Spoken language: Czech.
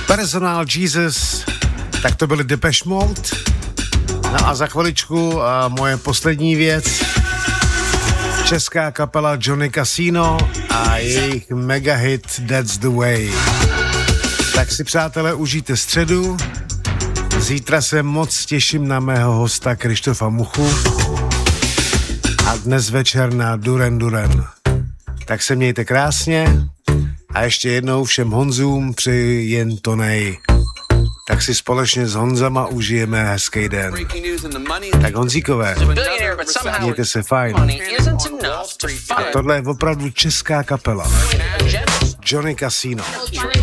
Personal Jesus, tak to byly Depeche Mode. No a za chviličku moje poslední věc. Česká kapela Johnny Casino a jejich mega hit That's the Way. Tak si, přátelé, užijte středu. Zítra se moc těším na mého hosta Krištofa Muchu. A dnes večer na Duran Duran. Tak se mějte krásně. A ještě jednou všem Honzům přeji jen to nej. Tak si společně s Honzama užijeme hezký den. Tak Honzíkové, mějte se fajn. A tohle je opravdu česká kapela. Johnny Casino.